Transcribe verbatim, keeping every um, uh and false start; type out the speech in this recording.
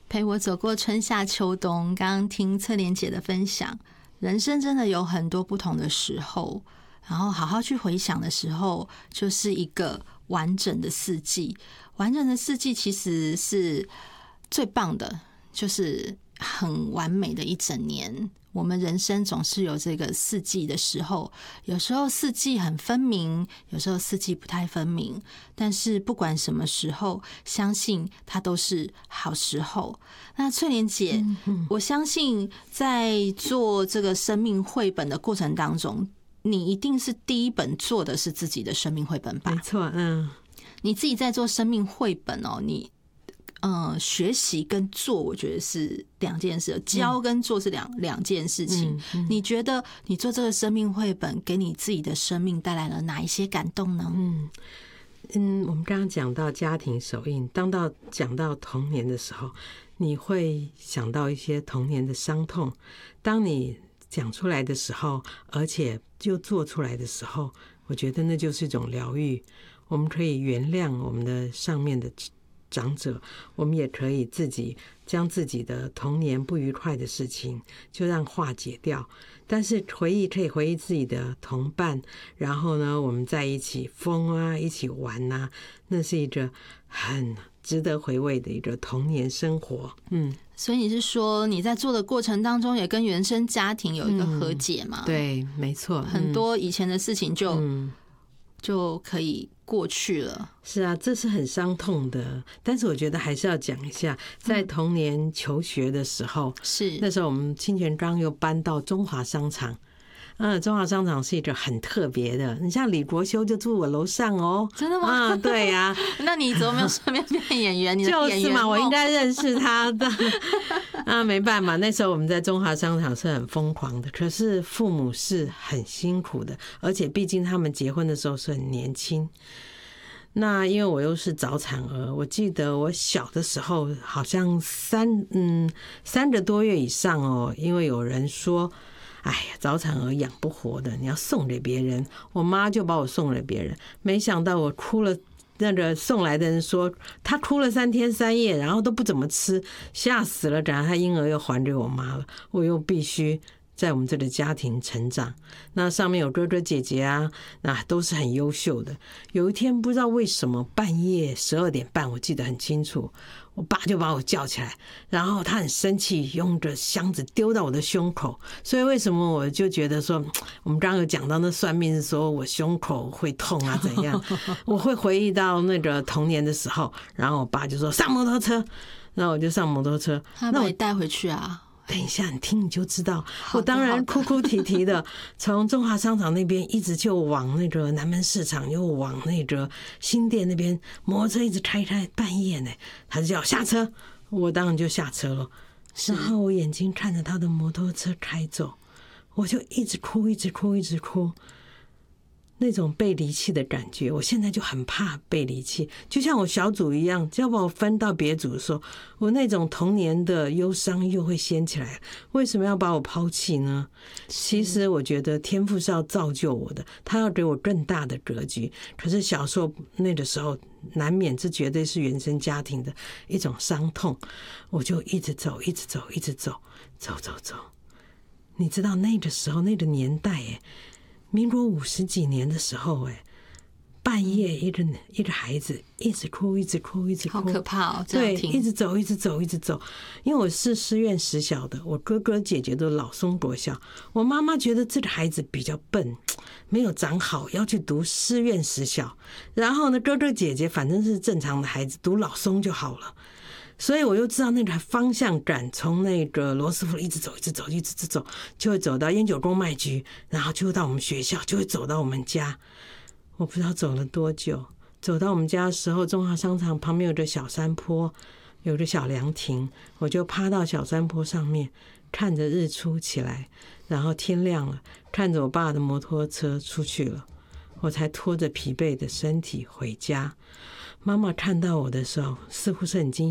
陪我走过春夏秋冬，刚刚听策莲姐的分享，人生真的有很多不同的时候，然后好好去回想的时候，就是一个完整的四季。完整的四季其实是最棒的，就是很完美的一整年。我们人生总是有这个四季的时候，有时候四季很分明，有时候四季不太分明，但是不管什么时候，相信它都是好时候。那翠莲姐，我相信在做这个生命绘本的过程当中，你一定是第一本做的是自己的生命绘本吧？ 没错，嗯， 你自己在做生命绘本哦，你嗯，学习跟做，我觉得是两件事，教跟做是两两件事情。嗯嗯、你觉得你做这个生命绘本，给你自己的生命带来了哪一些感动呢？ 嗯嗯，我们刚刚讲到家庭手印，当到讲到童年的时候，你会想到一些童年的伤痛。当你讲出来的时候，而且就做出来的时候，我觉得那就是一种疗愈。我们可以原谅我们的上面的长者，我们也可以自己将自己的童年不愉快的事情就让化解掉。但是回忆可以回忆自己的同伴，然后呢，我们在一起疯啊，一起玩啊，那是一个很值得回味的一个童年生活。嗯， 所以你是说你在做的过程当中也跟原生家庭有一个和解吗？ 嗯、对，没错， 很多以前的事情就、 嗯、 就可以过去了。 是啊，这是很伤痛的，但是我觉得还是要讲一下，在童年求学的时候，是、嗯、那时候我们清泉岗又搬到中华商场。嗯，中华商场是一个很特别的，你像李国修就住我楼上哦。 真的吗？ 啊，对呀、啊。 那你怎么没有顺便变演员？你的演员就是嘛，我应该认识他的。啊，没办法，那时候我们在中华商场是很疯狂的，可是父母是很辛苦的，而且毕竟他们结婚的时候是很年轻。那因为我又是早产儿，我记得我小的时候好像三嗯三个多月以上哦，因为有人说，哎呀，早产儿养不活的，你要送给别人，我妈就把我送给别人。没想到我哭了，那个送来的人说他哭了三天三夜，然后都不怎么吃，吓死了，然后他婴儿又还给我妈了，我又必须在我们这个家庭成长。那上面有哥哥姐姐啊，那都是很优秀的。有一天不知道为什么半夜十二点半，我记得很清楚，我爸就把我叫起来，然后他很生气，用着箱子丢到我的胸口。所以为什么我就觉得说，我们刚刚有讲到那算命是说我胸口会痛啊怎样，我会回忆到那个童年的时候，然后我爸就说上摩托车，那我就上摩托车， 他把你带回去啊。 等一下，你听你就知道。我当然哭哭啼啼的，从中华商场那边一直就往那个南门市场，又往那个新店那边，摩托车一直开开，半夜呢，他就叫我下车，我当然就下车了。然后我眼睛看着他的摩托车开走，我就一直哭，一直哭，一直哭。那种被离弃的感觉，我现在就很怕被离弃，就像我小组一样，只要把我分到别组的时候，我那种童年的忧伤又会掀起来。为什么要把我抛弃呢？其实我觉得天父是要造就我的，他要给我更大的格局。可是小时候那个时候，难免这绝对是原生家庭的一种伤痛，我就一直走，一直走，一直走，走走走。你知道那个时候那个年代哎。民国五十几年的时候，哎，半夜一个一个孩子一直哭，一直哭，一直哭， 好可怕哦！ 对，一直走，一直走，一直走。因为我是师院实小的，我哥哥姐姐都老松国小，我妈妈觉得这个孩子比较笨，没有长好，要去读师院实小。然后呢，哥哥姐姐反正是正常的孩子，读老松就好了。所以我又知道那个方向感，从那个罗斯福一直走，一直走，一直走，就会走到烟酒公卖局，然后就会到我们学校，就会走到我们家。我不知道走了多久，走到我们家的时候，中华商场旁边有个小山坡，有个小凉亭，我就趴到小山坡上面，看着日出起来，然后天亮了，看着我爸的摩托车出去了，我才拖着疲惫的身体回家。妈妈看到我的时候，似乎是很惊